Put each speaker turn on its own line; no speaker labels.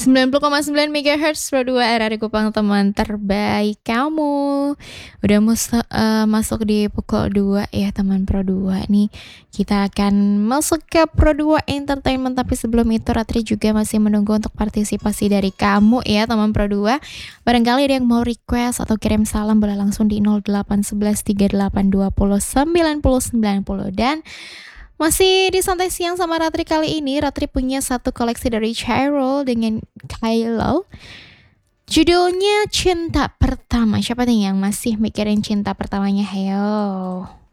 90,9 MHz Pro 2 RRI Kupang, teman terbaik kamu. Udah masuk di pukul 2 ya teman Pro 2 nih. Kita akan masuk ke Pro 2 Entertainment, tapi sebelum itu Ratri juga masih menunggu untuk partisipasi dari kamu ya teman Pro 2. Barangkali ada yang mau request atau kirim salam, boleh langsung di 0811 38 20 90 90. Dan masih di Santai Siang sama Ratri kali ini, Ratri punya satu koleksi dari Chirol dengan Kylo. Judulnya Cinta Pertama. Siapa nih yang masih mikirin cinta pertamanya? Hayo.